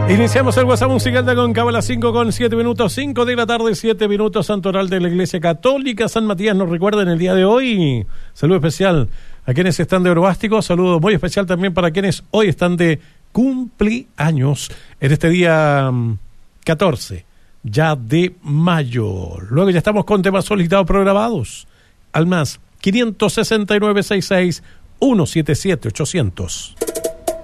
Iniciamos el WhatsApp musical de Aconcagua a las 5 con 7 minutos, 5 de la tarde, 7 minutos, Santoral de la Iglesia Católica San Matías nos recuerda en el día de hoy. Saludo especial a quienes están de Orobástico, saludo muy especial también para quienes hoy están de cumpleaños en este día 14 ya de mayo. Luego ya estamos con temas solicitados programados al más 569-66-177-800.